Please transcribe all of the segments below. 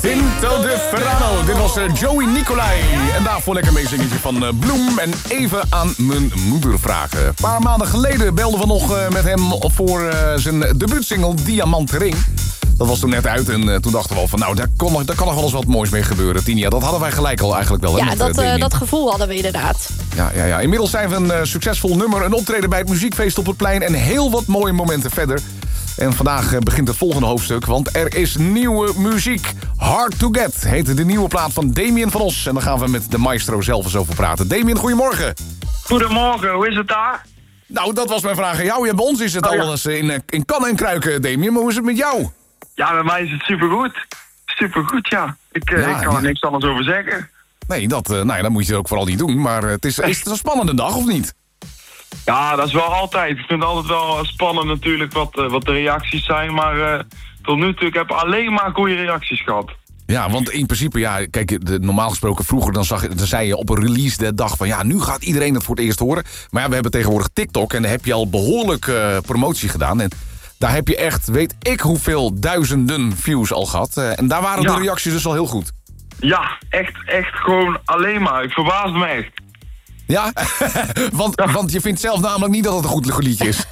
Tinto de Ferrano. Dit was Joey Nicolai. En daarvoor lekker meezingetje van Bloem. En even aan mijn moeder vragen. Een paar maanden geleden belden we nog met hem voor zijn debuutsingle Diamant Ring. Dat was toen net uit en toen dachten we al van nou, daar kan nog wel eens wat moois mee gebeuren. Tinia, dat hadden wij gelijk al eigenlijk wel. Ja, dat gevoel hadden we inderdaad. Ja. Inmiddels zijn we een succesvol nummer, een optreden bij het muziekfeest op het plein en heel wat mooie momenten verder. En vandaag begint het volgende hoofdstuk, want er is nieuwe muziek. Hard to Get heet de nieuwe plaat van Damien van Os. En daar gaan we met de maestro zelf eens over praten. Damien, goedemorgen. Goedemorgen, hoe is het daar? Nou, dat was mijn vraag aan jou. Ja, bij ons is het alles in kan en kruiken, Damien. Maar hoe is het met jou? Ja, bij mij is het supergoed. Supergoed, ja. Ik kan er niks anders over zeggen. Nee, dat moet je ook vooral niet doen. Maar is het een spannende dag, of niet? Ja, dat is wel altijd. Ik vind het altijd wel spannend natuurlijk wat de reacties zijn. Maar tot nu toe, ik heb alleen maar goede reacties gehad. Ja, want in principe, ja, kijk, normaal gesproken vroeger dan zei je op een release de dag van ja, nu gaat iedereen het voor het eerst horen. Maar ja, we hebben tegenwoordig TikTok en daar heb je al behoorlijk promotie gedaan. En daar heb je echt, weet ik hoeveel duizenden views al gehad. En daar waren de reacties dus al heel goed. Ja, echt gewoon alleen maar. Ik verbaasde me echt. Ja? want je vindt zelf namelijk niet dat het een goed liedje is.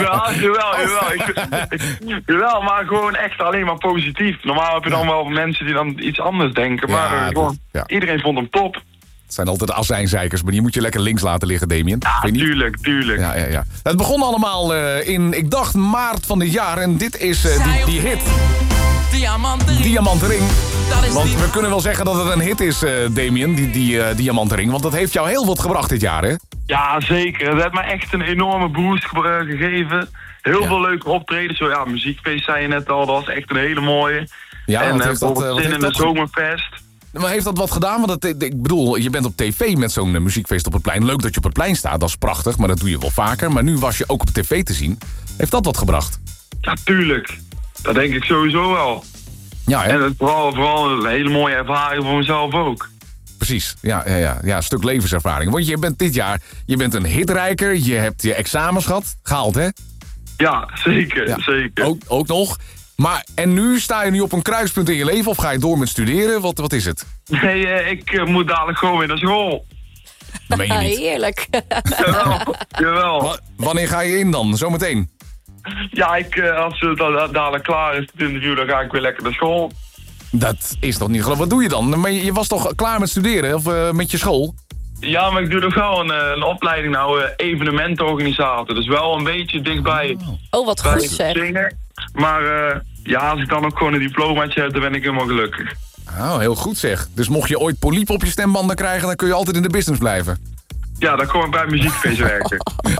Jawel, maar gewoon echt alleen maar positief. Normaal heb je dan wel mensen die dan iets anders denken. Maar iedereen vond hem top. Het zijn altijd azijnzeikers, maar die moet je lekker links laten liggen, Damien. Ja, tuurlijk. Ja. Het begon allemaal in, ik dacht, maart van dit jaar. En dit is die hit. Diamantring. Want we kunnen wel zeggen dat het een hit is, Damien, die Diamantring. Want dat heeft jou heel wat gebracht dit jaar, hè? Ja, zeker. Het heeft me echt een enorme boost gegeven. Heel veel leuke optredens. Zo, ja, muziekfeest zei je net al, dat was echt een hele mooie. Ja, en in de zomerfest. Maar heeft dat wat gedaan? Want ik bedoel, je bent op tv met zo'n muziekfeest op het plein. Leuk dat je op het plein staat, dat is prachtig, maar dat doe je wel vaker. Maar nu was je ook op tv te zien. Heeft dat wat gebracht? Ja, tuurlijk. Dat denk ik sowieso wel. Ja, hè? En het vooral een hele mooie ervaring voor mezelf ook. Precies, ja, een stuk levenservaring. Want je bent dit jaar, je bent een hitrijker, je hebt je examens gehaald, hè? Ja, zeker. Ook nog. Maar, en nu sta je nu op een kruispunt in je leven of ga je door met studeren? Wat is het? Nee, ik moet dadelijk gewoon weer naar school. Dat meen je niet. Heerlijk. Jawel. Wanneer ga je in dan? Zometeen? Ja, als het dadelijk klaar is, het interview, dan ga ik weer lekker naar school. Dat is toch niet geloof. Wat doe je dan? Maar je was toch klaar met studeren of met je school? Ja, maar ik doe nog wel een opleiding nou, evenementenorganisator. Dus wel een beetje dichtbij. Oh, wat goed zeg. Zingen. Maar als ik dan ook gewoon een diplomaatje heb, dan ben ik helemaal gelukkig. Oh, heel goed zeg. Dus mocht je ooit poliepen op je stembanden krijgen, dan kun je altijd in de business blijven. Ja, dan kom ik bij het muziekfeest werken.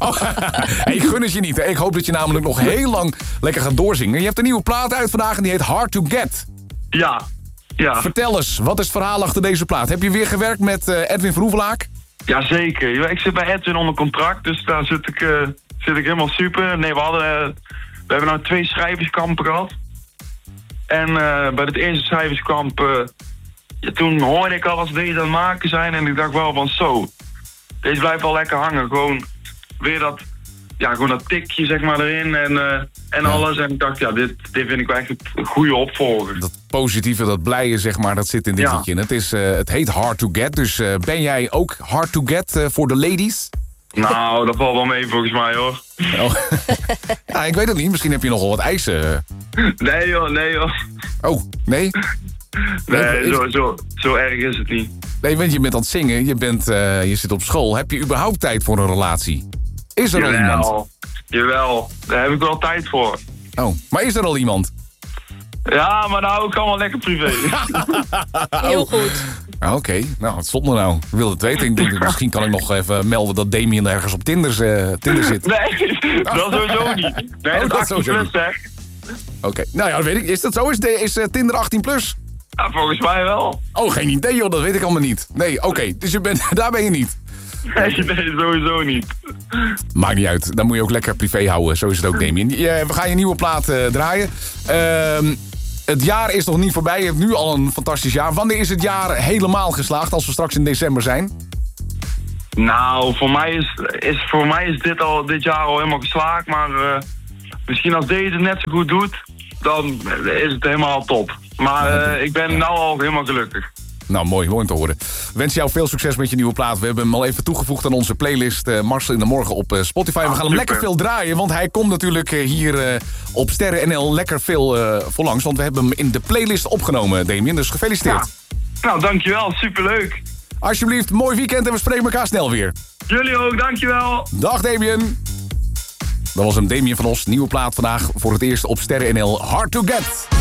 Ik gun het je niet. Hè. Ik hoop dat je namelijk nog heel lang lekker gaat doorzingen. Je hebt een nieuwe plaat uit vandaag en die heet Hard to Get. Ja. Vertel eens, wat is het verhaal achter deze plaat? Heb je weer gewerkt met Edwin van Hoevelaak? Jazeker. Ik zit bij Edwin onder contract, dus daar zit ik helemaal super. Nee, we hebben nou 2 schrijverskampen gehad. En bij het eerste schrijverskamp, toen hoorde ik al als deze aan het maken zijn en ik dacht wel van zo. Deze blijft wel lekker hangen. Gewoon weer dat tikje zeg maar erin en alles. En ik dacht, ja, dit vind ik wel echt een goede opvolger. Dat positieve, dat blije zeg maar, dat zit in dit liedje. Het heet Hard to Get, dus ben jij ook hard to get voor de ladies? Nou, dat valt wel mee volgens mij hoor. Oh. Ja, ik weet het niet. Misschien heb je nogal wat eisen. Nee joh. Oh, nee? Nee, zo erg is het niet. Nee, want je bent aan het zingen, je zit op school. Heb je überhaupt tijd voor een relatie? Is er al iemand? Jawel, daar heb ik wel tijd voor. Oh, maar is er al iemand? Ja, maar nou ook allemaal lekker privé. Heel goed. Oké, nou, wat stond er nou? Ik wilde het weten. Ik denk, misschien kan ik nog even melden dat Damien ergens op Tinder zit. Nee, dat sowieso niet. Nee, dat is 18 plus, zeg. Oké, nou ja, dat weet ik. Is dat zo? Is Tinder 18 plus? Ja, volgens mij wel. Oh, geen idee joh, dat weet ik allemaal niet. Nee, oké, dus daar ben je niet. Nee, sowieso niet. Maakt niet uit, dan moet je ook lekker privé houden. Zo is het ook, Damien. We gaan je nieuwe plaat draaien. Het jaar is nog niet voorbij, je hebt nu al een fantastisch jaar. Wanneer is het jaar helemaal geslaagd, als we straks in december zijn? Nou, voor mij is dit jaar al helemaal geslaagd. Maar misschien als deze het net zo goed doet, dan is het helemaal top. Maar ik ben nou al helemaal gelukkig. Nou, mooi om te horen. Wens jou veel succes met je nieuwe plaat. We hebben hem al even toegevoegd aan onze playlist Marcel in de Morgen op Spotify. We gaan hem super. lekker veel draaien, want hij komt natuurlijk hier op Sterren NL lekker veel voorlangs. Want we hebben hem in de playlist opgenomen, Damien. Dus gefeliciteerd. Ja. Nou, dankjewel. Superleuk. Alsjeblieft, mooi weekend en we spreken elkaar snel weer. Jullie ook, dankjewel. Dag Damien. Dat was hem, Damien van Os. Nieuwe plaat vandaag voor het eerst op Sterren NL. Hard to Get.